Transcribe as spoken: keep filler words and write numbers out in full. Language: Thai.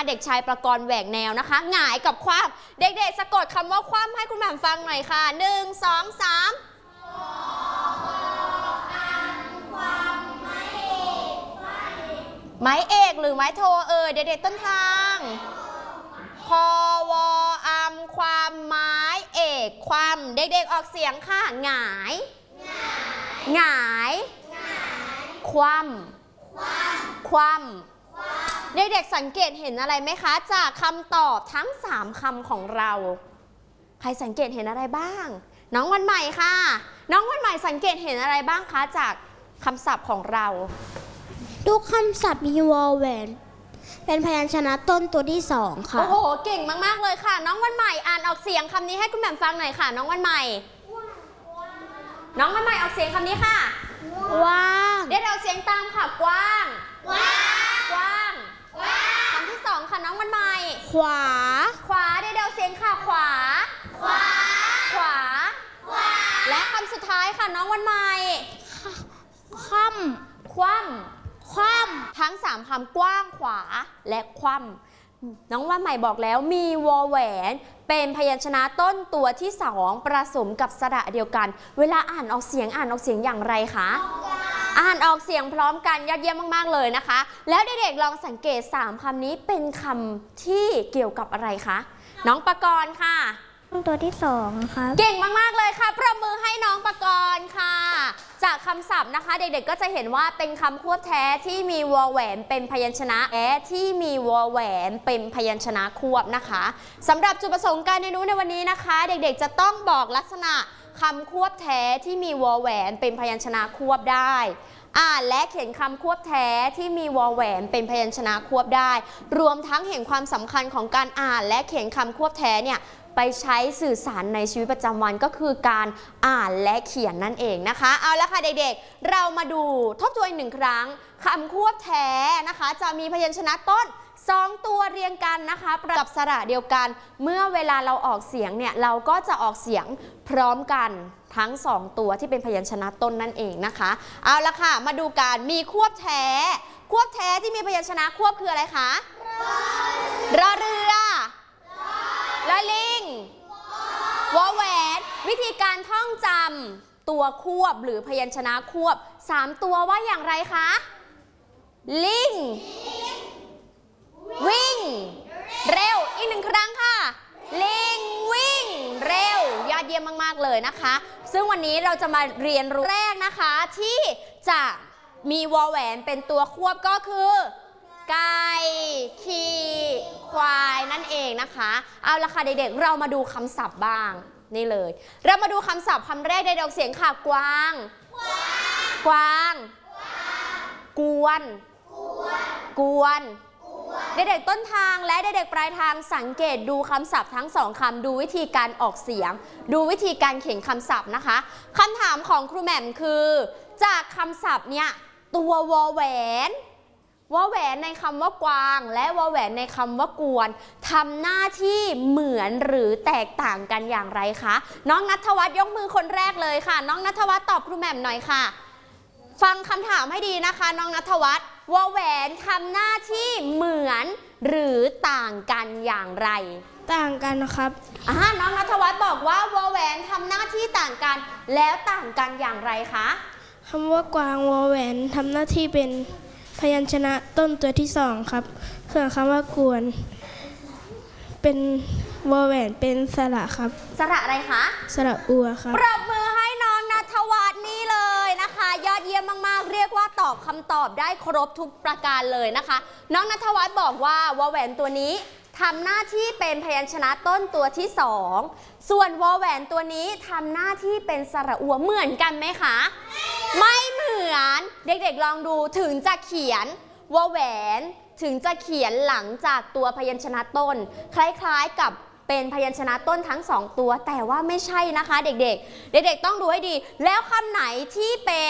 เด็กชายประกรณ์แหวกแนวนะคะหงายกับคว่ำเด็กๆสะกดคำว่าคว่ำให้คุณแหม่มฟังหน่อยค่ะหนึ่งสองสามไม้เอกหรือไม้โทเออเด็กๆต้นทางคอวออัมความไม้เอกความเด็กๆออกเสียงค่ะหงายหงายคว่ำคว่ำเด็กๆสังเกตเห็นอะไรไหมคะจากคำตอบทั้งสามคำของเราใครสังเกตเห็นอะไรบ้างน้องวันใหม่ค่ะน้องวันใหม่สังเกตเห็นอะไรบ้างคะจากคำศัพท์ของเราทุกคำศัพท์มีวอลแหวนเป็นพยัญชนะต้นตัวที่สองค่ะโอ้โหเก่งมากๆเลยค่ะน้องวันใหม่อ่านออกเสียงคำนี้ให้คุณแหม่มฟังหน่อยค่ะน้องวันใหม่น้องวันใหม่ออกเสียงคำนี้ค่ะกว้างเดี๋ยวเราเสียงตามค่ะกว้างกว้างกว้างคำที่สองค่ะน้องวันใหม่ขวาขวาเดี๋ยวเราเสียงค่ะขวาขวาขวาและคำสุดท้ายค่ะน้องวันใหม่คว่ำคว่ำคว่ำทั้งสามคำกว้างขวาและคว่ำน้องวันใหม่บอกแล้วมีวอแหวนเป็นพยัญชนะต้นตัวที่สองผสมกับสระเดียวกันเวลาอ่านออกเสียงอ่านออกเสียงอย่างไรคะอ่านออกเสียงพร้อมกันยอดเยี่ยมมากๆเลยนะคะแล้วเด็กๆลองสังเกตสามคำนี้เป็นคำที่เกี่ยวกับอะไรคะน้องปกรณ์ค่ะตัวที่สองครับเก่งมากๆเลยค่ะปรบมือให้น้องปกรณ์ค่ะจากคำศัพท์นะคะเด็กๆก็จะเห็นว่าเป็นคำควบแท้ที่มีวอแหวนเป็นพยัญชนะแท้ที่มีวอแหวนเป็นพยัญชนะควบนะคะสำหรับจุดประสงค์การเรียนรู้ในวันนี้นะคะเด็กๆจะต้องบอกลักษณะคำควบแท้ที่มีวอแหวนเป็นพยัญชนะควบได้อ่านและเขียนคำควบแท้ที่มีวอแหวนเป็นพยัญชนะควบได้รวมทั้งเห็นความสำคัญของการอ่านและเขียนคำควบแท้เนี่ยไปใช้สื่อสารในชีวิตประจำวันก็คือการอ่านและเขียนนั่นเองนะคะเอาละค่ะเด็กๆเรามาดูทบทวนอีกหนึ่งครั้งคำควบแท้นะคะจะมีพยัญชนะต้นสองตัวเรียงกันนะคะประกอบสระเดียวกันเมื่อเวลาเราออกเสียงเนี่ยเราก็จะออกเสียงพร้อมกันทั้งสองตัวที่เป็นพยัญชนะต้นนั่นเองนะคะเอาละค่ะมาดูกันมีควบแท้ควบแท้ที่มีพยัญชนะควบคืออะไรคะรอเรือลอลิงวอแหวนวิธีการท่องจำตัวควบหรือพยัญชนะควบสามตัวว่าอย่างไรคะลิงวิ่งเร็วอีกหนึ่งครั้งค่ะลิงวิ่งเร็วยอดเยี่ยมมากๆเลยนะคะซึ่งวันนี้เราจะมาเรียนรู้แรกนะคะที่จะมีวอแหวนเป็นตัวควบก็คือไก่ขี่ควายนั่นเองนะคะเอาละค่ะเด็กๆเรามาดูคำศัพท์บ้างนี่เลยเรามาดูคำศัพท์คำแรกในดอกเสียงค่ะกวางกวางกวนกวนเด็กๆต้นทางและเด็กๆปลายทางสังเกตดูคำศัพท์ทั้งสองคำดูวิธีการออกเสียงดูวิธีการเขียนคำศัพท์นะคะคำถามของครูแหม่มคือจากคำศัพท์เนี่ยตัววอแหวนวอแหวนในคำว่ากวางและวอแหวนในคำว่ากวนทำหน้าที่เหมือนหรือแตกต่างกันอย่างไรคะน้องณัฐวัฒน์ยกมือคนแรกเลยค่ะน้องณัฐวัฒน์ตอบครูแหม่มหน่อยค่ะฟังคำถามให้ดีนะคะน้องณัฐวัฒน์วอแหวนทำหน้าที่เหมือนหรือต่างกันอย่างไรต่างกันครับอ่าน้องณัฐวัฒน์บอกว่าวอแหวนทำหน้าที่ต่างกันแล้วต่างกันอย่างไรคะคำว่ากวางวอแหวนทำหน้าที่เป็นพยัญชนะต้นตัวที่สองครับส่วนคำว่ากวนเป็นวอแหวนเป็นสระครับสระอะไรคะสระอัวครับปรบมือให้น้องณัฐวัฒน์นี่เลยนะคะยอดเยี่ยมมากๆเรียกว่าตอบคำตอบได้ครบทุกประการเลยนะคะน้องณัฐวัฒน์บอกว่าวอแหวนตัวนี้ทำหน้าที่เป็นพยัญชนะต้นตัวที่สองส่วนวอแหวนตัวนี้ทำหน้าที่เป็นสระอัวเหมือนกันไหมคะไม่เหมือนเด็กๆลองดูถึงจะเขียนวอแหวนถึงจะเขียนหลังจากตัวพยัญชนะต้นคล้ายๆกับเป็นพยัญชนะต้นทั้งสองตัวแต่ว่าไม่ใช่นะคะเด็กๆเด็กๆต้องดูให้ดีแล้วคำไหนที่เป็น